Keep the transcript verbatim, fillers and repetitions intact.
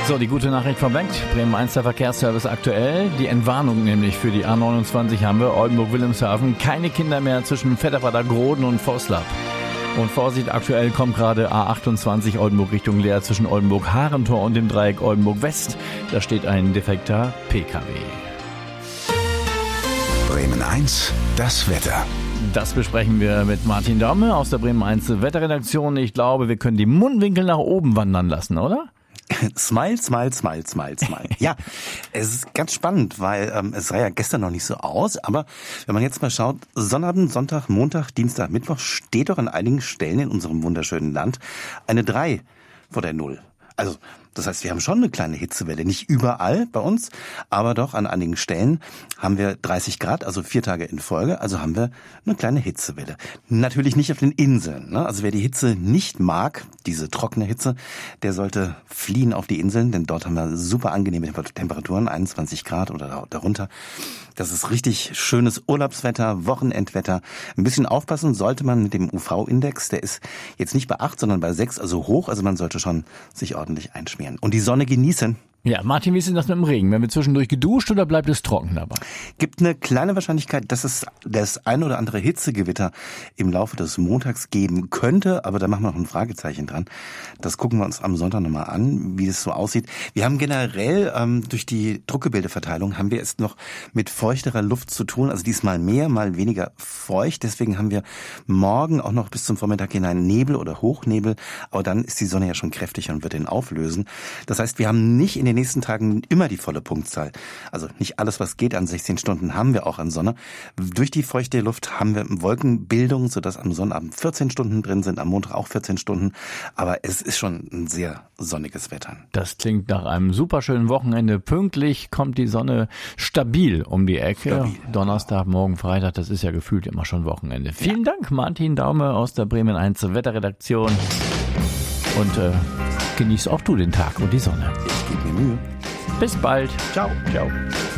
So, die gute Nachricht vorweg. Bremen eins, der Verkehrsservice aktuell. Die Entwarnung nämlich für die A neunundzwanzig haben wir. Oldenburg-Wilhelmshaven. Keine Kinder mehr zwischen Vettervater, Groden und Voslab. Und Vorsicht, aktuell kommt gerade A achtundzwanzig Oldenburg Richtung Leer zwischen Oldenburg-Harentor und dem Dreieck Oldenburg-West. Da steht ein defekter P K W. Bremen eins, das Wetter. Das besprechen wir mit Martin Daume aus der Bremen eins Wetterredaktion. Ich glaube, wir können die Mundwinkel nach oben wandern lassen, oder? Smile, smile, smile, smile, smile. Ja, es ist ganz spannend, weil ähm, es sah ja gestern noch nicht so aus, aber wenn man jetzt mal schaut, Sonnabend, Sonntag, Montag, Dienstag, Mittwoch steht doch an einigen Stellen in unserem wunderschönen Land eine drei vor der Null. Also das heißt, wir haben schon eine kleine Hitzewelle. Nicht überall bei uns, aber doch an einigen Stellen haben wir dreißig Grad, also vier Tage in Folge. Also haben wir eine kleine Hitzewelle. Natürlich nicht auf den Inseln, ne? Also wer die Hitze nicht mag, diese trockene Hitze, der sollte fliehen auf die Inseln, denn dort haben wir super angenehme Temperaturen, einundzwanzig Grad oder darunter. Das ist richtig schönes Urlaubswetter, Wochenendwetter. Ein bisschen aufpassen sollte man mit dem U V-Index. Der ist jetzt nicht bei acht, sondern bei sechs, also hoch. Also man sollte schon sich ordentlich einschmieren. Und die Sonne genießen. Ja, Martin, wie ist denn das mit dem Regen? Werden wir zwischendurch geduscht oder bleibt es trocken dabei? Gibt eine kleine Wahrscheinlichkeit, dass es das ein oder andere Hitzegewitter im Laufe des Montags geben könnte, aber da machen wir noch ein Fragezeichen dran. Das gucken wir uns am Sonntag nochmal an, wie es so aussieht. Wir haben generell ähm, durch die Druckgebildeverteilung haben wir es noch mit feuchterer Luft zu tun, also diesmal mehr, mal weniger feucht. Deswegen haben wir morgen auch noch bis zum Vormittag hinein Nebel oder Hochnebel, aber dann ist die Sonne ja schon kräftig und wird den auflösen. Das heißt, wir haben nicht in den nächsten Tagen immer die volle Punktzahl. Also nicht alles, was geht an sechzehn Stunden, haben wir auch an Sonne. Durch die feuchte Luft haben wir Wolkenbildung, sodass am Sonnabend vierzehn Stunden drin sind, am Montag auch vierzehn Stunden. Aber es ist schon ein sehr sonniges Wetter. Das klingt nach einem superschönen Wochenende. Pünktlich kommt die Sonne stabil um die Ecke. Stabil. Donnerstag, morgen, Freitag, das ist ja gefühlt immer schon Wochenende. Vielen ja. Dank, Martin Daume aus der Bremen eins Wetterredaktion. Und äh, genieß auch du den Tag und die Sonne. Ich gebe mir Mühe. Bis bald. Ciao. Ciao.